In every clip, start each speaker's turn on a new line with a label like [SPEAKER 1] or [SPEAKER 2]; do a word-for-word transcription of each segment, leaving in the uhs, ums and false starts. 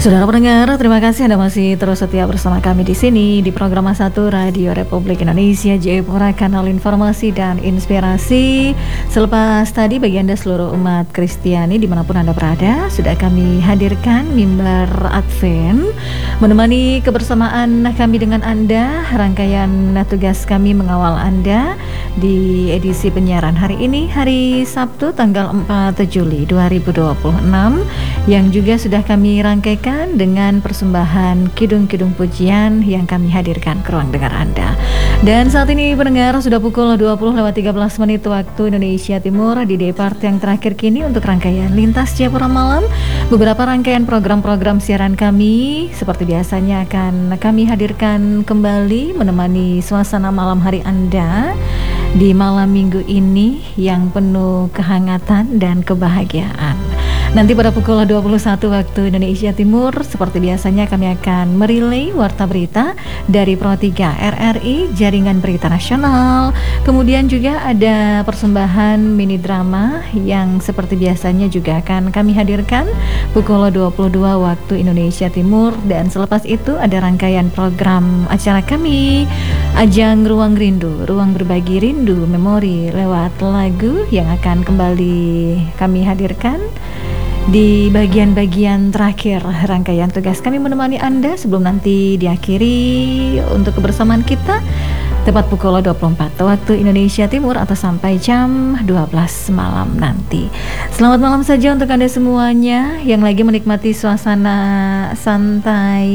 [SPEAKER 1] Saudara pendengar, terima kasih Anda masih terus setia bersama kami di sini di program satu Radio Republik Indonesia Jayapura, kanal informasi dan inspirasi. Selepas tadi bagi Anda seluruh umat Kristiani dimanapun Anda berada, sudah kami hadirkan mimbar Advent menemani kebersamaan kami dengan Anda. Rangkaian tugas kami mengawal Anda di edisi penyiaran hari ini, hari Sabtu tanggal empat Juli dua ribu dua puluh enam, yang juga sudah kami rangkaikan dengan persembahan kidung-kidung pujian yang kami hadirkan ke ruang dengar Anda. Dan saat ini pendengar sudah pukul dua puluh lewat tiga belas menit waktu Indonesia Timur, di day part yang terakhir kini untuk rangkaian Lintas Jayapura Malam. Beberapa rangkaian program-program siaran kami seperti biasanya akan kami hadirkan kembali menemani suasana malam hari Anda di malam minggu ini yang penuh kehangatan dan kebahagiaan. Nanti pada pukul dua puluh satu waktu Indonesia Timur, seperti biasanya kami akan merilai warta berita dari Pro tiga R R I, Jaringan Berita Nasional. Kemudian juga ada persembahan mini drama yang seperti biasanya juga akan kami hadirkan pukul dua puluh dua waktu Indonesia Timur. Dan selepas itu ada rangkaian program acara kami, Ajang Ruang Rindu, Ruang Berbagi Rindu Memori lewat lagu yang akan kembali kami hadirkan di bagian-bagian terakhir rangkaian tugas kami menemani Anda sebelum nanti diakhiri untuk kebersamaan kita tepat pukul dua puluh empat waktu Indonesia Timur atau sampai jam dua belas malam nanti. Selamat malam saja untuk Anda semuanya yang lagi menikmati suasana santai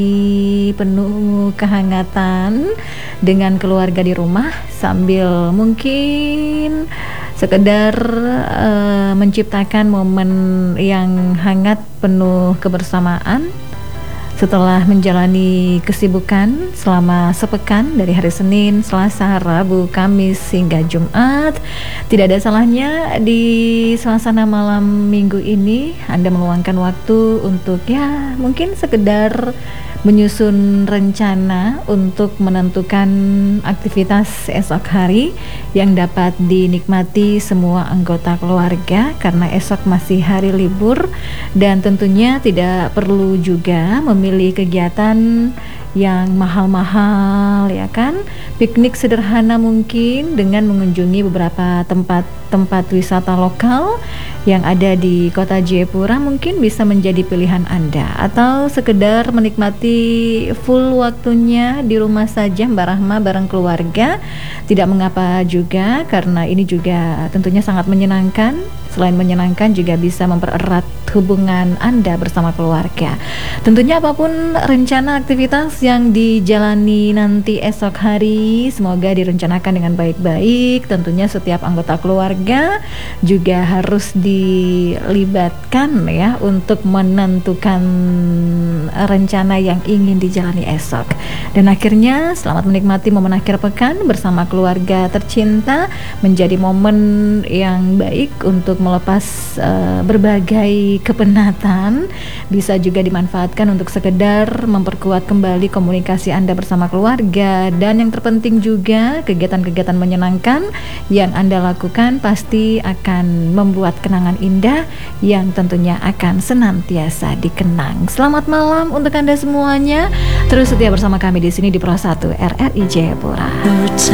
[SPEAKER 1] penuh kehangatan dengan keluarga di rumah sambil mungkin sekedar uh, menciptakan momen yang hangat penuh kebersamaan setelah menjalani kesibukan selama sepekan dari hari Senin, Selasa, Rabu, Kamis hingga Jumat. Tidak ada salahnya di suasana malam minggu ini Anda meluangkan waktu untuk ya mungkin sekedar menyusun rencana untuk menentukan aktivitas esok hari yang dapat dinikmati semua anggota keluarga karena esok masih hari libur, dan tentunya tidak perlu juga memilih kegiatan yang mahal-mahal, ya kan? Piknik sederhana mungkin dengan mengunjungi beberapa tempat-tempat wisata lokal yang ada di kota Jayapura mungkin bisa menjadi pilihan Anda, atau sekedar menikmati full waktunya di rumah saja Mbak Rahma bareng keluarga. Tidak mengapa juga karena ini juga tentunya sangat menyenangkan. Selain menyenangkan juga bisa mempererat hubungan Anda bersama keluarga. Tentunya apapun rencana aktivitas yang dijalani nanti esok hari, semoga direncanakan dengan baik-baik. Tentunya setiap anggota keluarga juga harus dilibatkan ya untuk menentukan rencana yang ingin dijalani esok. Dan akhirnya selamat menikmati momen akhir pekan bersama keluarga tercinta, menjadi momen yang baik untuk melepas uh, berbagai kepenatan. Bisa juga dimanfaatkan untuk sekedar memperkuat kembali komunikasi Anda bersama keluarga. Dan yang terpenting juga kegiatan-kegiatan menyenangkan yang Anda lakukan pasti akan membuat kenangan indah yang tentunya akan senantiasa dikenang. Selamat malam untuk Anda semuanya. Terus setia bersama kami di sini di Pro satu R R I Jayapura.